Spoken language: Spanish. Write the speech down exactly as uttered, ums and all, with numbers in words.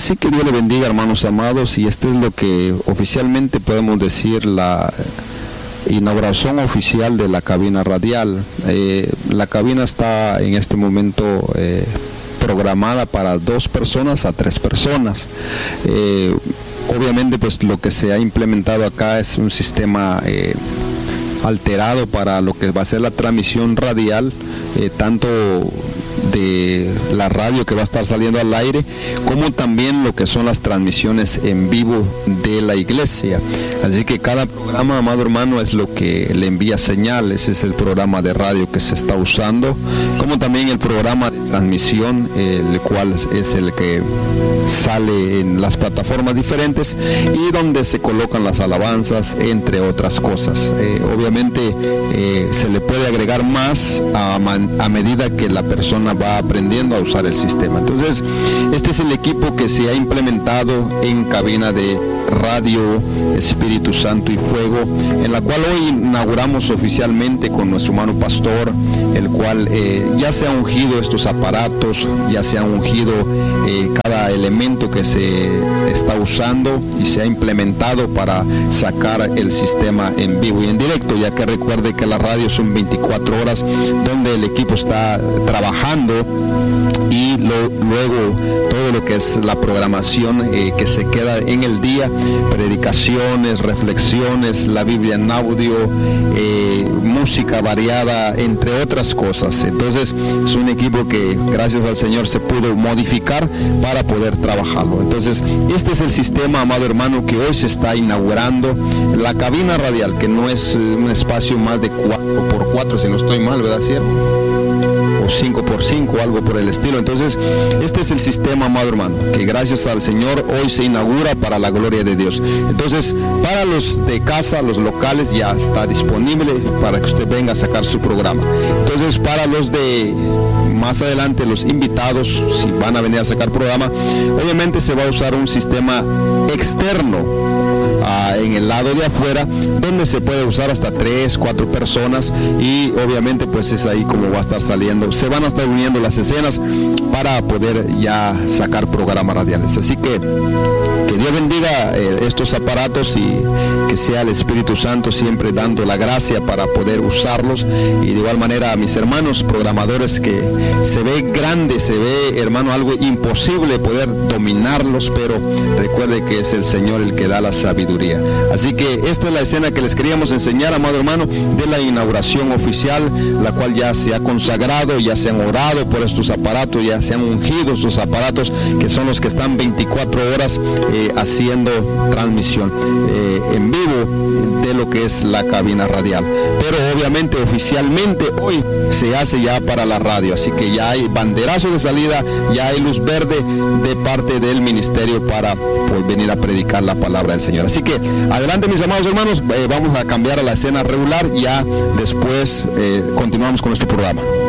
Así que Dios le bendiga, hermanos amados, y este es lo que oficialmente podemos decir, la inauguración oficial de la cabina radial. Eh, la cabina está en este momento eh, programada para dos personas a tres personas. Eh, obviamente pues lo que se ha implementado acá es un sistema eh, alterado para lo que va a ser la transmisión radial, eh, tanto de la radio que va a estar saliendo al aire, como también lo que son las transmisiones en vivo de la iglesia. Así que cada programa, amado hermano, es lo que le envía señal. Ese es el programa de radio que se está usando, como también el programa de transmisión, el cual es el que sale en las plataformas diferentes y donde se colocan las alabanzas, entre otras cosas. Eh, obviamente eh, se le puede agregar más a, a medida que la persona va aprendiendo a usar el sistema. Entonces, este es el equipo que se ha implementado en cabina de radio Espíritu Santo y Fuego, en la cual hoy inauguramos oficialmente con nuestro hermano pastor, el cual eh, ya se ha ungido estos aparatos, ya se ha ungido eh, cada elemento que se está usando y se ha implementado para sacar el sistema en vivo y en directo, ya que recuerde que la radio son veinticuatro horas donde el equipo está trabajando, y lo, luego todo lo que es la programación eh, que se queda en el día, predicaciones, reflexiones, la Biblia en audio, eh, música variada, entre otras cosas. Entonces es un equipo que gracias al Señor se pudo modificar para poder trabajarlo. Entonces este es el sistema, amado hermano, que hoy se está inaugurando. La cabina radial, que no es un espacio más de cuatro por cuatro, si no estoy mal, ¿verdad, cierto? cinco por cinco, algo por el estilo. Entonces este es el sistema, amado hermano, que gracias al Señor hoy se inaugura para la gloria de Dios. Entonces, para los de casa, los locales, ya está disponible para que usted venga a sacar su programa. Entonces, para los de más adelante, los invitados, si van a venir a sacar programa, obviamente se va a usar un sistema externo en el lado de afuera, donde se puede usar hasta tres, cuatro personas, y obviamente pues es ahí como va a estar saliendo, se van a estar uniendo las escenas para poder ya sacar programas radiales. Así que que Dios bendiga eh, estos aparatos, y que sea el Espíritu Santo siempre dando la gracia para poder usarlos. Y de igual manera a mis hermanos programadores, que se ve grande, se ve, hermano, algo imposible poder dominarlos, pero recuerde que es el Señor el que da la sabiduría. Así que esta es la escena que les queríamos enseñar, amado hermano, de la inauguración oficial, la cual ya se ha consagrado, ya se han orado por estos aparatos, ya se han ungido estos aparatos, que son los que están veinticuatro horas eh, haciendo transmisión eh, en vivo de lo que es la cabina radial. Pero obviamente oficialmente hoy se hace ya para la radio, así que ya hay banderazo de salida, ya hay luz verde de parte del ministerio para pues, venir a predicar la palabra del Señor. Así que adelante, mis amados hermanos, eh, vamos a cambiar a la escena regular, ya después eh, continuamos con nuestro programa.